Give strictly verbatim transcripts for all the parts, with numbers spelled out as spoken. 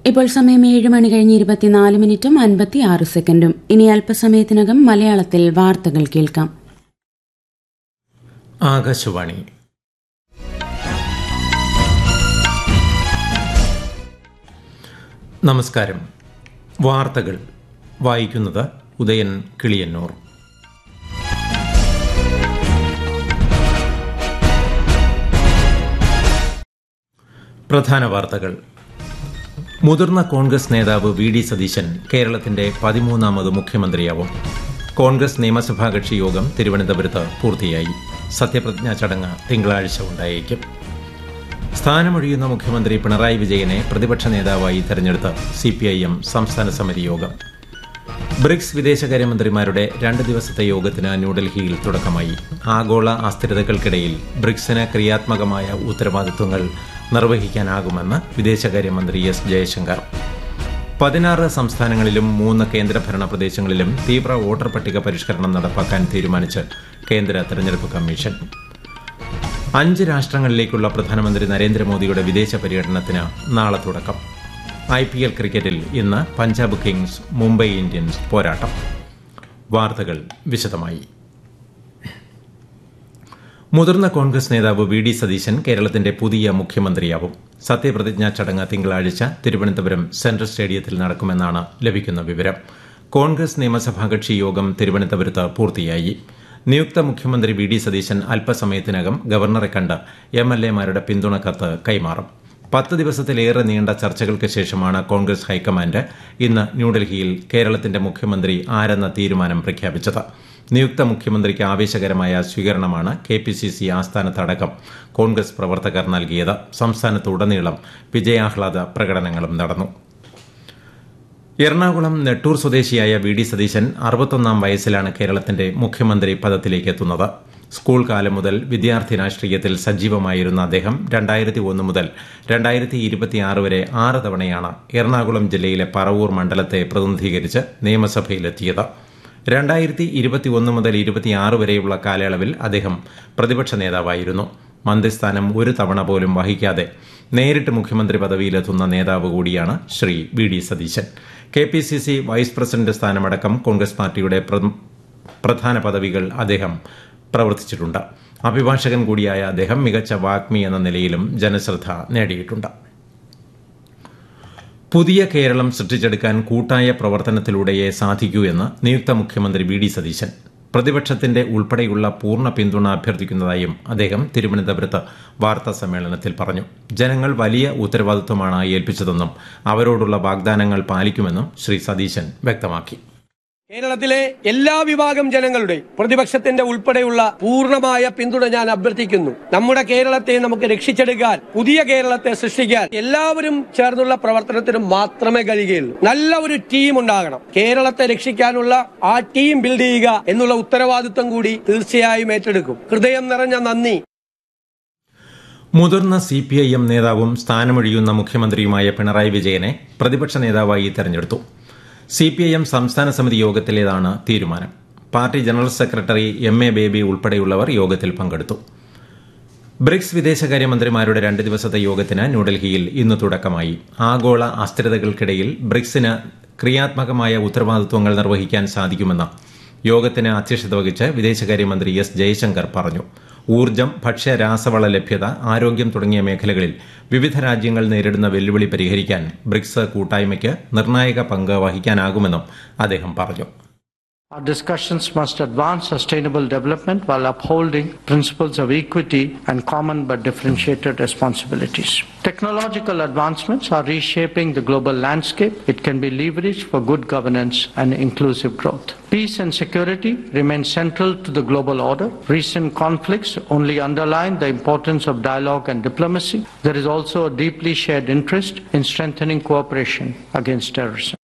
ഇപ്പോൾ സമയം ഏഴ് മണി കഴിഞ്ഞ് ഇരുപത്തിനാല് മിനിറ്റും അൻപത്തിയാറ് സെക്കൻഡും. ഇനി അല്പസമയത്തിനകം മലയാളത്തിൽ വാർത്തകൾ കേൾക്കാം. ആകാശവാണി. നമസ്കാരം. വാർത്തകൾ വായിക്കുന്നത് ഉദയൻ കിളിയന്നൂർ. പ്രധാന വാർത്തകൾ. മുതിർന്ന കോൺഗ്രസ് നേതാവ് വി ഡി സതീശൻ കേരളത്തിന്റെ പതിമൂന്നാമത് മുഖ്യമന്ത്രിയാവും. കോൺഗ്രസ് നിയമസഭാ കക്ഷി യോഗം തിരുവനന്തപുരത്ത് പൂർത്തിയായി. സത്യപ്രതിജ്ഞാ ചടങ്ങ് തിങ്കളാഴ്ച ഉണ്ടായേക്കും. സ്ഥാനമൊഴിയുന്ന മുഖ്യമന്ത്രി പിണറായി വിജയനെ പ്രതിപക്ഷ നേതാവായി തെരഞ്ഞെടുത്ത് സിപിഐഎം സംസ്ഥാന സമിതി യോഗം. ബ്രിക്സ് വിദേശകാര്യമന്ത്രിമാരുടെ രണ്ട് ദിവസത്തെ യോഗത്തിന് ന്യൂഡൽഹിയിൽ തുടക്കമായി. ആഗോള അസ്ഥിരതകൾക്കിടയിൽ ബ്രിക്സിന് ക്രിയാത്മകമായ ഉത്തരവാദിത്വങ്ങൾ നിർവഹിക്കാനാകുമെന്ന് വിദേശകാര്യമന്ത്രി എസ് ജയശങ്കർ. പതിനാറ് സംസ്ഥാനങ്ങളിലും മൂന്ന് കേന്ദ്രഭരണ പ്രദേശങ്ങളിലും തീവ്ര വോട്ടർ പട്ടിക പരിഷ്കരണം നടപ്പാക്കാൻ തീരുമാനിച്ച് കേന്ദ്ര തെരഞ്ഞെടുപ്പ് കമ്മീഷൻ. അഞ്ച് രാഷ്ട്രങ്ങളിലേക്കുള്ള പ്രധാനമന്ത്രി നരേന്ദ്രമോദിയുടെ വിദേശ പര്യടനത്തിന് നാളെ തുടക്കം. ഐ പി എൽ ക്രിക്കറ്റിൽ ഇന്ന് പഞ്ചാബ് കിങ്സ് മുംബൈ ഇന്ത്യൻസ് പോരാട്ടം. വാർത്തകൾ വിശദമായി. മുതിർന്ന കോൺഗ്രസ് നേതാവ് വി ഡി സതീശൻ കേരളത്തിന്റെ പുതിയ മുഖ്യമന്ത്രിയാവും. സത്യപ്രതിജ്ഞാ ചടങ്ങ് തിങ്കളാഴ്ച തിരുവനന്തപുരം സെൻട്രൽ സ്റ്റേഡിയത്തിൽ നടക്കുമെന്നാണ് ലഭിക്കുന്ന വിവരം. കോൺഗ്രസ് നിയമസഭാ കക്ഷി യോഗം തിരുവനന്തപുരത്ത് പൂർത്തിയായി. നിയുക്ത മുഖ്യമന്ത്രി വി ഡി സതീശൻ അല്പസമയത്തിനകം ഗവർണറെ കണ്ട് എം എൽ എമാരുടെ പിന്തുണ കത്ത് കൈമാറും. പത്ത് ദിവസത്തിലേറെ നീണ്ട ചർച്ചകൾക്ക് ശേഷമാണ് കോൺഗ്രസ് ഹൈക്കമാൻഡ് ഇന്ന് ന്യൂഡൽഹിയിൽ കേരളത്തിന്റെ മുഖ്യമന്ത്രി ആരെന്ന തീരുമാനം പ്രഖ്യാപിച്ചത്. നിയുക്ത മുഖ്യമന്ത്രിക്ക് ആവേശകരമായ സ്വീകരണമാണ് K P C C ആസ്ഥാനത്തടക്കം Congress പ്രവർത്തകർ നൽകിയത്. സംസ്ഥാനത്തുടനീളം വിജയാഹ്ലാദ പ്രകടനങ്ങളും നടന്നു. എറണാകുളം നെട്ടൂർ സ്വദേശിയായ വി ഡി സതീശൻ അറുപത്തൊന്നാം വയസ്സിലാണ് കേരളത്തിന്റെ മുഖ്യമന്ത്രി പദത്തിലേക്ക് എത്തുന്നത്. സ്കൂൾ കാലം മുതൽ വിദ്യാർത്ഥി രാഷ്ട്രീയത്തിൽ സജീവമായിരുന്ന അദ്ദേഹം രണ്ടായിരത്തി ഒന്ന് മുതൽ രണ്ടായിരത്തി ഇരുപത്തിയാറ് വരെ ആറ് തവണയാണ് എറണാകുളം ജില്ലയിലെ പറവൂർ മണ്ഡലത്തെ പ്രതിനിധീകരിച്ച് നിയമസഭയിലെത്തിയത്. രണ്ടായിരത്തി ഇരുപത്തിയൊന്ന് മുതൽ ഇരുപത്തിയാറ് വരെയുള്ള കാലയളവിൽ അദ്ദേഹം പ്രതിപക്ഷ നേതാവായിരുന്നു. മന്ത്രിസ്ഥാനം ഒരു തവണ പോലും വഹിക്കാതെ നേരിട്ട് മുഖ്യമന്ത്രി പദവിയിലെത്തുന്ന നേതാവ് കൂടിയാണ് Shri V D Satheesan. K P C C vice president സ്ഥാനമടക്കം Congress പാർട്ടിയുടെ പ്രധാന പദവികൾ അദ്ദേഹം പ്രവർത്തിച്ചിട്ടുണ്ട്. അഭിഭാഷകൻ കൂടിയായ അദ്ദേഹം മികച്ച വാഗ്മി എന്ന നിലയിലും ജനശ്രദ്ധ നേടിയിട്ടുണ്ട്. പുതിയ കേരളം സൃഷ്ടിച്ചെടുക്കാൻ കൂട്ടായ പ്രവർത്തനത്തിലൂടെയേ സാധിക്കൂ എന്ന് നിയുക്ത മുഖ്യമന്ത്രി വി ഡി സതീശൻ. പ്രതിപക്ഷത്തിന്റെ ഉൾപ്പെടെയുള്ള പൂർണ്ണ പിന്തുണ അഭ്യർത്ഥിക്കുന്നതായും അദ്ദേഹം തിരുവനന്തപുരത്ത് വാർത്താ സമ്മേളനത്തിൽ പറഞ്ഞു. ജനങ്ങൾ വലിയ ഉത്തരവാദിത്വമാണ് ഏൽപ്പിച്ചതെന്നും അവരോടുള്ള വാഗ്ദാനങ്ങൾ പാലിക്കുമെന്നും ശ്രീ സതീശൻ വ്യക്തമാക്കി. കേരളത്തിലെ എല്ലാ വിഭാഗം ജനങ്ങളുടെ പ്രതിപക്ഷത്തിന്റെ ഉൾപ്പെടെയുള്ള പൂർണ്ണമായ പിന്തുണ ഞാൻ അഭ്യർത്ഥിക്കുന്നു. നമ്മുടെ കേരളത്തെ നമുക്ക് രക്ഷിച്ചെടുക്കാൻ, പുതിയ കേരളത്തെ സൃഷ്ടിക്കാൻ എല്ലാവരും ചേർന്നുള്ള പ്രവർത്തനത്തിന് മാത്രമേ കഴിയുകയുള്ളൂ. നല്ല ഒരു ടീം ഉണ്ടാകണം. കേരളത്തെ രക്ഷിക്കാനുള്ള ആ ടീം ബിൽഡ് ചെയ്യുക എന്നുള്ള ഉത്തരവാദിത്വം കൂടി തീർച്ചയായും ഏറ്റെടുക്കും. ഹൃദയം നിറഞ്ഞ നന്ദി. മുതിർന്ന സി പി ഐ എം നേതാവും സ്ഥാനമൊഴിയുന്ന മുഖ്യമന്ത്രിയുമായ പിണറായി വിജയനെ പ്രതിപക്ഷ നേതാവായി തെരഞ്ഞെടുത്തു. സി പി ഐ എം സംസ്ഥാന സമിതി യോഗത്തിലേതാണ് തീരുമാനം. Party general secretary M A baby ഉൾപ്പെടെയുള്ളവർ യോഗത്തിൽ പങ്കെടുത്തു. ബ്രിക്സ് വിദേശകാര്യമന്ത്രിമാരുടെ രണ്ട് ദിവസത്തെ യോഗത്തിന് ന്യൂഡൽഹിയിൽ ഇന്ന് തുടക്കമായി. ആഗോള അസ്ഥിരതകൾക്കിടയിൽ ബ്രിക്സിന് ക്രിയാത്മകമായ ഉത്തരവാദിത്വങ്ങൾ നിർവഹിക്കാൻ സാധിക്കുമെന്ന് യോഗത്തിന് അധ്യക്ഷത വഹിച്ച് വിദേശകാര്യമന്ത്രി എസ് ജയശങ്കർ പറഞ്ഞു. ഊർജ്ജം, ഭക്ഷ്യ രാസവള ലഭ്യത, ആരോഗ്യം തുടങ്ങിയ മേഖലകളിൽ വിവിധ രാജ്യങ്ങൾ നേരിടുന്ന വെല്ലുവിളി പരിഹരിക്കാൻ ബ്രിക്സ് കൂട്ടായ്മയ്ക്ക് നിർണായക പങ്ക് വഹിക്കാനാകുമെന്നും അദ്ദേഹം പറഞ്ഞു. Our discussions must advance sustainable development while upholding principles of equity and common but differentiated responsibilities. Technological advancements are reshaping the global landscape. It can be leveraged for good governance and inclusive growth. Peace and security remain central to the global order. Recent conflicts only underline the importance of dialogue and diplomacy. There is also a deeply shared interest in strengthening cooperation against terrorism.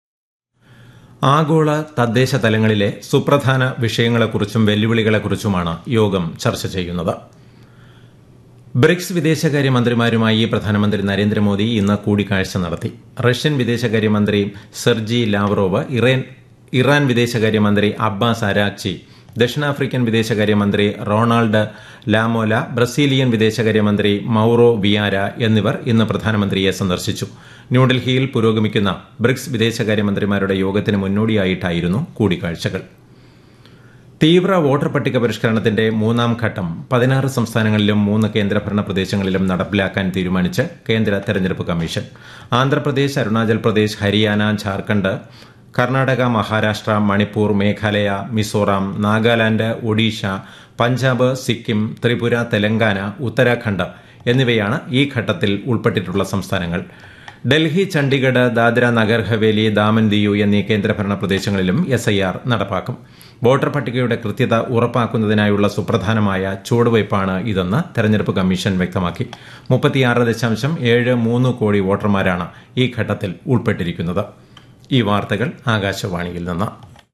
ആഗോള തദ്ദേശ തലങ്ങളിലെ സുപ്രധാന വിഷയങ്ങളെക്കുറിച്ചും വെല്ലുവിളികളെക്കുറിച്ചുമാണ് യോഗം ചർച്ച ചെയ്യുന്നത്. BRICS വിദേശകാര്യമന്ത്രിമാരുമായി പ്രധാനമന്ത്രി നരേന്ദ്രമോദി ഇന്ന് കൂടിക്കാഴ്ച നടത്തി. റഷ്യൻ വിദേശകാര്യമന്ത്രി സെർജി ലാവ്റോവ്, ഇറാൻ ഇറാൻ വിദേശകാര്യമന്ത്രി അബ്ബാസ് അരാക്ചി, ദക്ഷിണാഫ്രിക്കൻ വിദേശകാര്യമന്ത്രി റൊണാൾഡ് ലാമോല, ബ്രസീലിയൻ വിദേശകാര്യമന്ത്രി മൌറോ വിയാര എന്നിവർ ഇന്ന് പ്രധാനമന്ത്രിയെ സന്ദർശിച്ചു. ന്യൂഡൽഹിയിൽ പുരോഗമിക്കുന്ന ബ്രിക്സ് വിദേശകാര്യമന്ത്രിമാരുടെ യോഗത്തിന് മുന്നോടിയായിട്ടായിരുന്നു കൂടിക്കാഴ്ചകൾ. തീവ്ര വോട്ടർ പട്ടിക പരിഷ്കരണത്തിന്റെ മൂന്നാം ഘട്ടം പതിനാറ് സംസ്ഥാനങ്ങളിലും മൂന്ന് കേന്ദ്രഭരണ പ്രദേശങ്ങളിലും നടപ്പിലാക്കാൻ തീരുമാനിച്ച് കേന്ദ്ര തെരഞ്ഞെടുപ്പ് കമ്മീഷൻ. ആന്ധ്രാപ്രദേശ്, അരുണാചൽ പ്രദേശ്, ഹരിയാന, ഝാർഖണ്ഡ്, കർണാടക, മഹാരാഷ്ട്ര, മണിപ്പൂർ, മേഘാലയ, മിസോറാം, നാഗാലാന്റ്, ഒഡീഷ, പഞ്ചാബ്, സിക്കിം, ത്രിപുര, തെലങ്കാന, ഉത്തരാഖണ്ഡ് എന്നിവയാണ് ഈ ഘട്ടത്തിൽ ഉൾപ്പെട്ടിട്ടുള്ള സംസ്ഥാനങ്ങൾ. ഡൽഹി, ചണ്ഡിഗഡ്, ദാദ്ര നഗർ ഹവേലി, ദാമൻ ദിയു എന്നീ കേന്ദ്രഭരണ പ്രദേശങ്ങളിലും എസ് ഐ ആർ നടപ്പാക്കും. വോട്ടർ പട്ടികയുടെ കൃത്യത ഉറപ്പാക്കുന്നതിനായുള്ള സുപ്രധാനമായ ചുവടുവയ്പ്പാണ് ഇതെന്ന് തെരഞ്ഞെടുപ്പ് കമ്മീഷൻ വ്യക്തമാക്കി. മുപ്പത്തിയാറ് ദശാംശം ഏഴ് മൂന്ന് കോടി വോട്ടർമാരാണ് ഈ ഘട്ടത്തിൽ ഉൾപ്പെട്ടിരിക്കുന്നത്. ഈ വാർത്തകൾ ആകാശവാണിയിൽ നിന്ന്.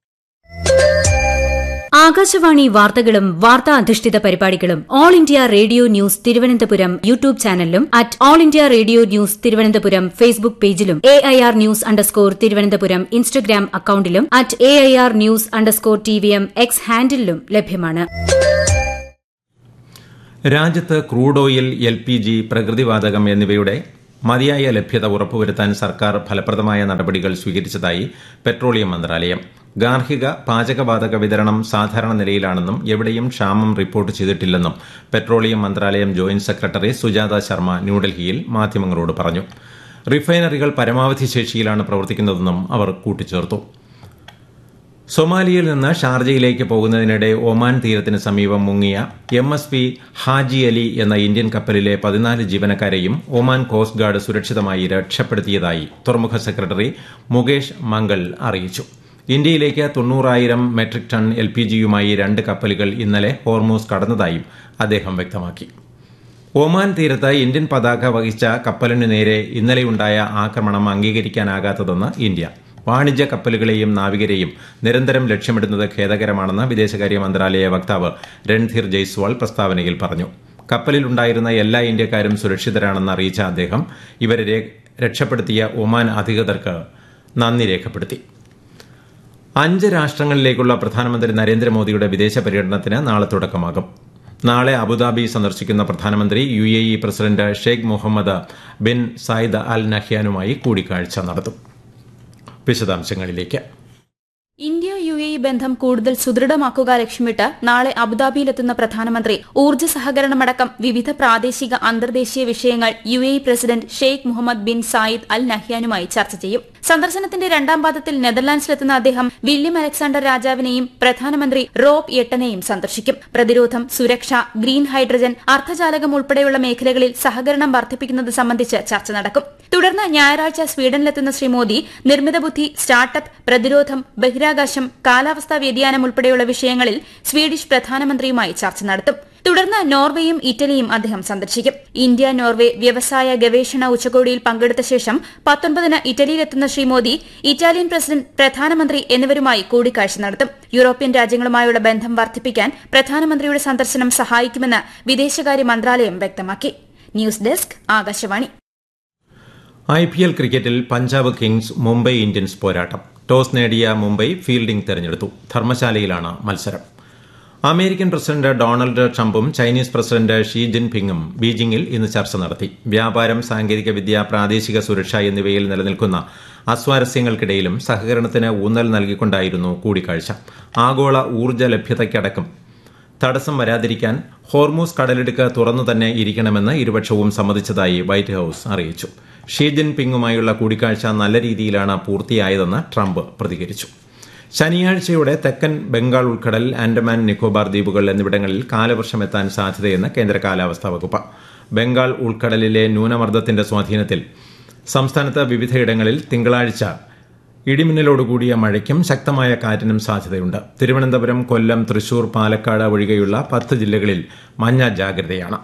ആകാശവാണി വാർത്തകളും വാർത്താ അധിഷ്ഠിത പരിപാടികളും all India radio news Thiruvananthapuram YouTube ചാനലിലും at all India radio news Thiruvananthapuram Facebook പേജിലും A I R news underscore Thiruvananthapuram Instagram അക്കൌണ്ടിലും at A I R news underscore T V M X ഹാൻഡിലും ലഭ്യമാണ്. രാജ്യത്ത് crude oil, L P G, പ്രകൃതിവാതകം എന്നിവയുടെ മതിയായ ലഭ്യത ഉറപ്പുവരുത്താൻ സർക്കാർ ഫലപ്രദമായ നടപടികൾ സ്വീകരിച്ചതായി പെട്രോളിയം മന്ത്രാലയം. ഗാർഹിക പാചകവാതക വിതരണം സാധാരണ നിലയിലാണെന്നും എവിടെയും ക്ഷാമം റിപ്പോർട്ട് ചെയ്തിട്ടില്ലെന്നും പെട്രോളിയം മന്ത്രാലയം ജോയിന്റ് സെക്രട്ടറി സുജാത ശർമ്മ ന്യൂഡൽഹിയിൽ മാധ്യമങ്ങളോട് പറഞ്ഞു. റിഫൈനറികൾ പരമാവധി ശേഷിയിലാണ് പ്രവർത്തിക്കുന്നതെന്നും അവർ കൂട്ടിച്ചേർത്തു. സൊമാലിയയിൽ നിന്ന് ഷാർജയിലേക്ക് പോകുന്നതിനിടെ ഒമാൻ തീരത്തിന് സമീപം മുങ്ങിയ M S P Haji Ali എന്ന ഇന്ത്യൻ കപ്പലിലെ പതിനാല് ജീവനക്കാരെയും ഒമാൻ കോസ്റ്റ് ഗാർഡ് സുരക്ഷിതമായി രക്ഷപ്പെടുത്തിയതായി തുറമുഖ സെക്രട്ടറി മുകേഷ് മംഗൾ അറിയിച്ചു. ഇന്ത്യയിലേക്ക് തൊണ്ണൂറായിരം മെട്രിക് ടൺ എൽ പി ജിയുമായി രണ്ട് കപ്പലുകൾ ഇന്നലെ ഹോർമൂസ് കടന്നതായും അദ്ദേഹം വ്യക്തമാക്കി. ഒമാൻ തീരത്ത് ഇന്ത്യൻ പതാക വഹിച്ച കപ്പലിനു നേരെ ഇന്നലെയുണ്ടായ ആക്രമണം അംഗീകരിക്കാനാകാത്തതെന്ന് ഇന്ത്യ. വാണിജ്യ കപ്പലുകളെയും നാവികരെയും നിരന്തരം ലക്ഷ്യമിടുന്നത് ഖേദകരമാണെന്ന് വിദേശകാര്യ മന്ത്രാലയ വക്താവ് രൺധീർ ജയ്സ്വാൾ പ്രസ്താവനയിൽ പറഞ്ഞു. കപ്പലിലുണ്ടായിരുന്ന എല്ലാ ഇന്ത്യക്കാരും സുരക്ഷിതരാണെന്ന് അറിയിച്ച അദ്ദേഹം ഇവരെ രക്ഷപ്പെടുത്തിയ ഒമാൻ അധികൃതർക്ക് നന്ദി രേഖപ്പെടുത്തി. അഞ്ച് രാഷ്ട്രങ്ങളിലേക്കുള്ള പ്രധാനമന്ത്രി നരേന്ദ്രമോദിയുടെ വിദേശ പര്യടനത്തിന് നാളെ തുടക്കമാകും. നാളെ അബുദാബി സന്ദർശിക്കുന്ന പ്രധാനമന്ത്രി U A E president Sheikh Muhammad bin Zayed Al നഹ്യാനുമായി കൂടിക്കാഴ്ച നടത്തും. വിശദാംശങ്ങളിലേക്ക്. ഇന്ത്യ യു എ ഇ ബന്ധം കൂടുതൽ സുദൃഢമാക്കുക ലക്ഷ്യമിട്ട് നാളെ അബുദാബിയിലെത്തുന്ന പ്രധാനമന്ത്രി ഊർജ്ജ സഹകരണമടക്കം വിവിധ പ്രാദേശിക അന്തർദേശീയ വിഷയങ്ങൾ U A E president Sheikh Muhammad bin Zayed Al നഹ്യാനുമായി ചർച്ച ചെയ്യും. സന്ദർശനത്തിന്റെ രണ്ടാം പാദത്തിൽ നെതർലാൻഡ്സിലെത്തുന്ന അദ്ദേഹം വില്യം അലക്സാണ്ടർ രാജാവിനെയും പ്രധാനമന്ത്രി റോബ് എട്ടനെയും സന്ദർശിക്കും. പ്രതിരോധം, സുരക്ഷ, ഗ്രീൻ ഹൈഡ്രജൻ, അർദ്ധചാലകം ഉൾപ്പെടെയുള്ള മേഖലകളിൽ സഹകരണം വർദ്ധിപ്പിക്കുന്നത് സംബന്ധിച്ച് ചർച്ച നടക്കും. തുടർന്ന് ഞായറാഴ്ച സ്വീഡനിലെത്തുന്ന ശ്രീ മോദി നിർമ്മിത ബുദ്ധി, സ്റ്റാർട്ടപ്പ്, പ്രതിരോധം, ബഹിരാകാശം, കാലാവസ്ഥാ വ്യതിയാനം ഉൾപ്പെടെയുള്ള വിഷയങ്ങളിൽ സ്വീഡിഷ് പ്രധാനമന്ത്രിയുമായി ചർച്ച നടത്തും. തുടർന്ന് നോർവേയും ഇറ്റലിയും അദ്ദേഹം സന്ദർശിക്കും. ഇന്ത്യ നോർവെ വ്യവസായ ഗവേഷണ ഉച്ചകോടിയിൽ പങ്കെടുത്ത ശേഷം പത്തൊൻപതിന് ഇറ്റലിയിലെത്തുന്ന ശ്രീ മോദി ഇറ്റാലിയൻ പ്രസിഡന്റ്, പ്രധാനമന്ത്രി എന്നിവരുമായി കൂടിക്കാഴ്ച നടത്തും. യൂറോപ്യൻ രാജ്യങ്ങളുമായുള്ള ബന്ധം വർദ്ധിപ്പിക്കാൻ പ്രധാനമന്ത്രിയുടെ സന്ദർശനം സഹായിക്കുമെന്ന് വിദേശകാര്യ മന്ത്രാലയം വ്യക്തമാക്കി. News desk, Akashvani. I P L ക്രിക്കറ്റിൽ പഞ്ചാബ് കിങ്സ് മുംബൈ ഇന്ത്യൻസ് പോരാട്ടം. ടോസ് നേടിയ മുംബൈ ഫീൽഡിംഗ് തെരഞ്ഞെടുത്തു. ധർമ്മശാലയിലാണ് മത്സരം. അമേരിക്കൻ പ്രസിഡന്റ് ഡൊണാൾഡ് ട്രംപും ചൈനീസ് പ്രസിഡന്റ് ഷീ ജിൻപിങ്ങും ബീജിംഗിൽ ഇന്ന് ചർച്ച നടത്തി. വ്യാപാരം, സാങ്കേതികവിദ്യ, പ്രാദേശിക സുരക്ഷ എന്നിവയിൽ നിലനിൽക്കുന്ന അസ്വാരസ്യങ്ങൾക്കിടയിലും സഹകരണത്തിന് ഊന്നൽ നൽകിക്കൊണ്ടായിരുന്നു കൂടിക്കാഴ്ച. ആഗോള ഊർജ്ജ ലഭ്യതയ്ക്കടക്കം തടസ്സം വരാതിരിക്കാൻ ഹോർമൂസ് കടലിടുക്ക് തുറന്നു തന്നെ ഇരിക്കണമെന്ന് ഇരുപക്ഷവും സമ്മതിച്ചതായി വൈറ്റ് ഹൌസ് അറിയിച്ചു. ഷീ ജിൻപിങ്ങുമായുള്ള കൂടിക്കാഴ്ച നല്ല രീതിയിലാണ് പൂർത്തിയായതെന്ന് ട്രംപ് പ്രതികരിച്ചു. ശനിയാഴ്ചയോടെ തെക്കൻ ബംഗാൾ ഉൾക്കടൽ, ആൻഡമാൻ നിക്കോബാർ ദ്വീപുകൾ എന്നിവിടങ്ങളിൽ കാലവർഷം എത്താൻ സാധ്യതയെന്ന് കേന്ദ്ര കാലാവസ്ഥാ വകുപ്പ്. ബംഗാൾ ഉൾക്കടലിലെ ന്യൂനമർദ്ദത്തിന്റെ സ്വാധീനത്തിൽ സംസ്ഥാനത്ത് വിവിധയിടങ്ങളിൽ തിങ്കളാഴ്ച ഇടിമിന്നലോടുകൂടിയ മഴയ്ക്കും ശക്തമായ കാറ്റിനും സാധ്യതയുണ്ട്. തിരുവനന്തപുരം, കൊല്ലം, തൃശൂർ, പാലക്കാട് ഒഴികെയുള്ള പത്ത് ജില്ലകളിൽ മഞ്ഞ ജാഗ്രതയാണ്.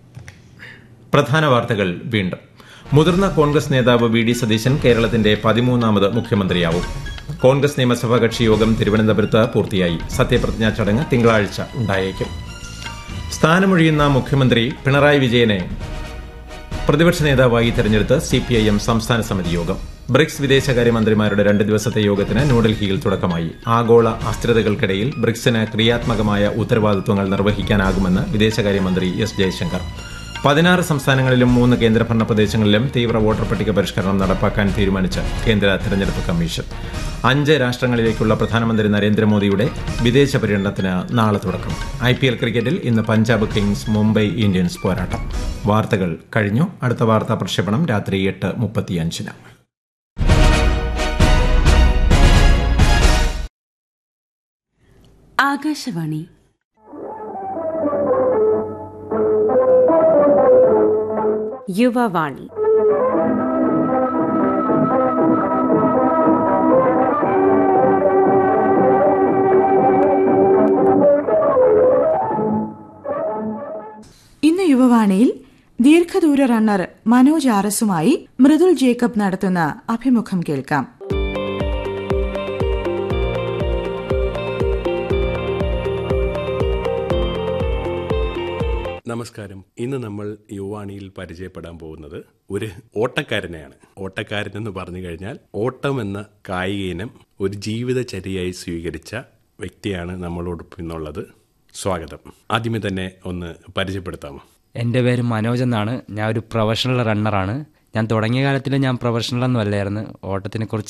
പ്രധാന വാർത്തകൾ വീണ്ടും. മുതിർന്ന കോൺഗ്രസ് നേതാവ് വി ഡി സതീശൻ കേരളത്തിന്റെ പതിമൂന്നാമത് മുഖ്യമന്ത്രിയാവും. കോൺഗ്രസ് നിയമസഭാ കക്ഷി യോഗം തിരുവനന്തപുരത്ത് പൂർത്തിയായി. സത്യപ്രതിജ്ഞാ ചടങ്ങ് തിങ്കളാഴ്ച ഉണ്ടായേക്കും. സ്ഥാനമൊഴിയുന്ന മുഖ്യമന്ത്രി പിണറായി വിജയനെ പ്രതിപക്ഷ നേതാവായി തെരഞ്ഞെടുത്ത് സിപിഐഎം സംസ്ഥാന സമിതി യോഗം. ബ്രിക്സ് വിദേശകാര്യമന്ത്രിമാരുടെ രണ്ട് ദിവസത്തെ യോഗത്തിന് ന്യൂഡൽഹിയിൽ തുടക്കമായി. ആഗോള അസ്ഥിരതകൾക്കിടയിൽ ബ്രിക്സിന് ക്രിയാത്മകമായ ഉത്തരവാദിത്വങ്ങൾ നിർവഹിക്കാനാകുമെന്ന് വിദേശകാര്യമന്ത്രി എസ് ജയശങ്കർ. പതിനാറ് സംസ്ഥാനങ്ങളിലും മൂന്ന് കേന്ദ്രഭരണ പ്രദേശങ്ങളിലും തീവ്ര വോട്ടർ പട്ടിക പരിഷ്കരണം നടപ്പാക്കാൻ തീരുമാനിച്ച് കേന്ദ്ര തെരഞ്ഞെടുപ്പ് കമ്മീഷൻ. അഞ്ച് രാഷ്ട്രങ്ങളിലേക്കുള്ള പ്രധാനമന്ത്രി നരേന്ദ്രമോദിയുടെ വിദേശ പര്യടനത്തിന് നാളെ തുടക്കം. ഐ പി എൽ ക്രിക്കറ്റിൽ ഇന്ന് പഞ്ചാബ് കിങ്സ് മുംബൈ ഇന്ത്യൻസ് പോരാട്ടം. വാർത്തകൾ കഴിഞ്ഞു. അടുത്ത വാർത്താ പ്രക്ഷേപണം രാത്രി എട്ട് മുപ്പത്തിയഞ്ചിന്. ആകാശവാണി യുവവാണി. ഇന്ന് യുവവാണിയിൽ ദീർഘദൂര റണ്ണർ മനോജ് ആറസുമായി മൃദുൽ ജേക്കബ് നടത്തുന്ന അഭിമുഖം കേൾക്കാം. നമസ്കാരം. ഇന്ന് നമ്മൾ യുവാണിയിൽ പരിചയപ്പെടാൻ പോകുന്നത് ഒരു ഓട്ടക്കാരനെയാണ്. ഓട്ടക്കാരൻ എന്ന് പറഞ്ഞു കഴിഞ്ഞാൽ ഓട്ടം എന്ന കായിക ഇനം ഒരു ജീവിതചര്യയായി സ്വീകരിച്ച വ്യക്തിയാണ് നമ്മളോടൊപ്പം ഇന്നുള്ളത്. സ്വാഗതം. ആദ്യമേ തന്നെ ഒന്ന് പരിചയപ്പെടുത്താമോ? എൻ്റെ പേര് മനോജ് എന്നാണ്. ഞാൻ ഒരു പ്രൊഫഷണൽ റണ്ണറാണ്. ഞാൻ തുടങ്ങിയ കാലത്തിൽ ഞാൻ പ്രൊഫഷണൽ ഒന്നും അല്ലായിരുന്നു. ഓട്ടത്തിനെ കുറിച്ച്